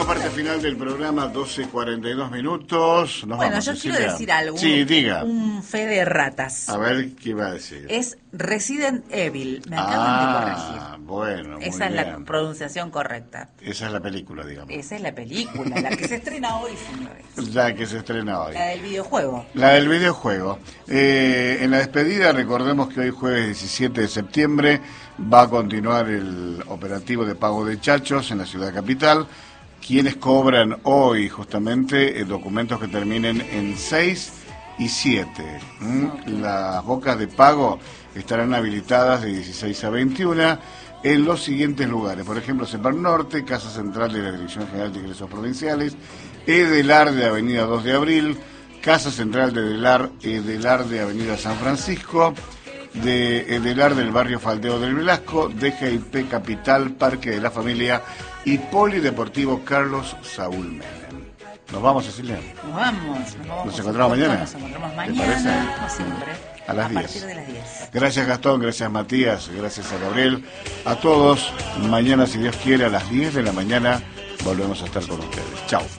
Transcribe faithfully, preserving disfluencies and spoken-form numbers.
parte final del programa, doce cuarenta y dos minutos. Nos bueno, vamos, yo Cecilia. quiero decir algo. Sí, diga. Un fe de ratas. A ver, ¿qué iba a decir? Es Resident Evil. Me acaban ah, de corregir. bueno, muy Esa es bien. la pronunciación correcta. Esa es la película, digamos. Esa es la película, la que se estrena hoy, señores. La que se estrena hoy. La del videojuego. La del videojuego. Eh, en la despedida, recordemos que hoy jueves diecisiete de septiembre va a continuar el operativo de pago de chachos en la ciudad capital. Quienes cobran hoy justamente eh, documentos que terminen en seis y siete. ¿Mm? Las bocas de pago estarán habilitadas de dieciséis a veintiuna en los siguientes lugares. Por ejemplo, CEPAR Norte, Casa Central de la Dirección General de Ingresos Provinciales, Edelar de Avenida dos de Abril, Casa Central de Edelar, Edelar de Avenida San Francisco, de Edelar del barrio Faldeo del Velasco, D G I P Capital, Parque de la Familia y Polideportivo Carlos Saúl Menem. ¿Nos vamos, Cecilia? Nos vamos. Nos, vamos ¿Nos encontramos mañana? Nos encontramos ¿Te mañana, parece? como siempre. A las a diez. partir de las diez. Gracias, Gastón, gracias, Matías, gracias a Gabriel. A todos, mañana, si Dios quiere, a las diez de la mañana volvemos a estar con ustedes. Chao.